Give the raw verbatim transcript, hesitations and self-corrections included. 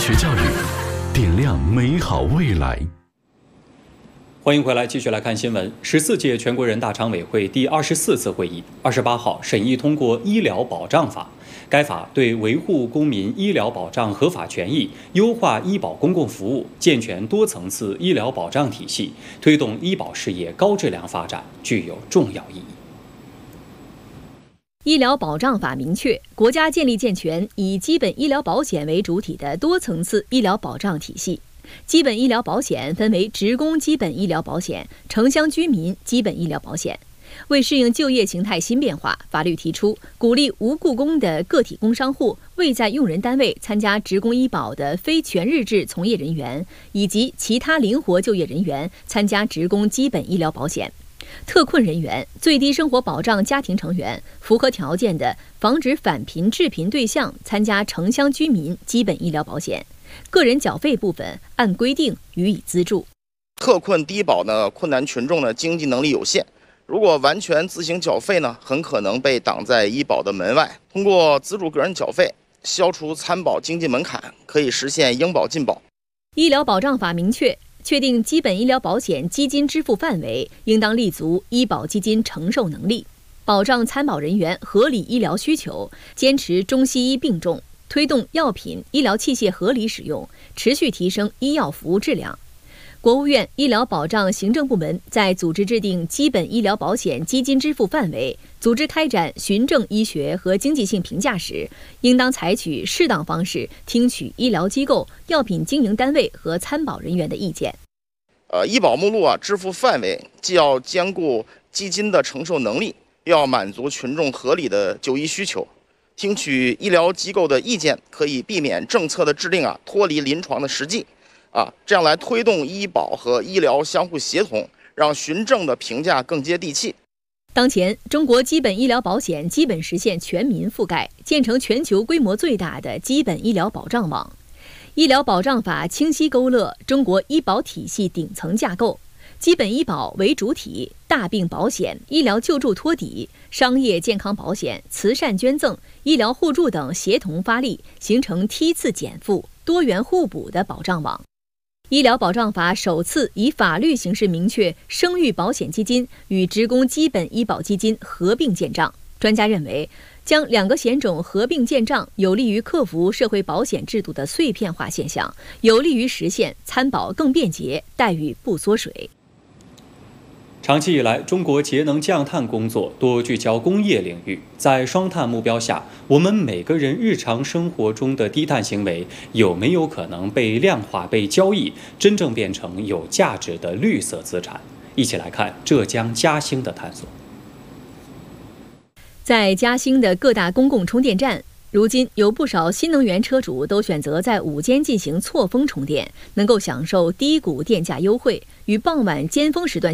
学教育，点亮美好未来。 欢迎回来，继续来看新闻。十四届全国人大常委会第二十四次会议二十八号审议通过《医疗保障法》。该法对维护公民医疗保障合法权益、优化医保公共服务、健全多层次医疗保障体系、推动医保事业高质量发展具有重要意义。 医疗保障法明确，国家建立健全以基本医疗保险为主体的多层次医疗保障体系。基本医疗保险分为职工基本医疗保险、城乡居民基本医疗保险。为适应就业形态新变化，法律提出鼓励无雇工的个体工商户、未在用人单位参加职工医保的非全日制从业人员以及其他灵活就业人员参加职工基本医疗保险。特困人员、最低生活保障家庭成员符合条件的防止返贫致贫对象参加城乡居民基本医疗保险，个人缴费部分按规定予以资助。 特困低保呢，困难群众呢经济能力有限，如果完全自行缴费呢，很可能被挡在医保的门外。通过资助个人缴费，消除参保经济门槛，可以实现应保尽保。 医疗保障法明确，确定基本医疗保险基金支付范围，应当立足医保基金承受能力，保障参保人员合理医疗需求，坚持中西医并重，推动药品、医疗器械合理使用，持续提升医药服务质量。国务院医疗保障行政部门在组织制定基本医疗保险基金支付范围、组织开展循证医学和经济性评价时，应当采取适当方式听取医疗机构、药品经营单位和参保人员的意见。 呃，医保目录啊，支付范围既要兼顾基金的承受能力，又要满足群众合理的就医需求。听取医疗机构的意见，可以避免政策的制定啊脱离临床的实际。啊，这样来推动医保和医疗相互协同，让循证的评价更接地气。 当前，中国基本医疗保险基本实现全民覆盖，建成全球规模最大的基本医疗保障网。医疗保障法清晰勾勒中国医保体系顶层架构，基本医保为主体，大病保险、医疗救助托底、商业健康保险、慈善捐赠、医疗互助等协同发力，形成梯次减负、多元互补的保障网。医疗保障法首次以法律形式明确生育保险基金与职工基本医保基金合并建账。专家认为，将两个险种合并建账，有利于克服社会保险制度的碎片化现象，有利于实现参保更便捷、待遇不缩水。 长期以来，中国节能降碳工作多聚焦工业领域。在双碳目标下，我们每个人日常生活中的低碳行为有没有可能被量化、被交易，真正变成有价值的绿色资产？一起来看浙江嘉兴的探索。 在嘉兴的各大公共充电站，如今有不少新能源车主都选择在午间进行错峰充电，能够享受低谷电价优惠，与傍晚尖峰时段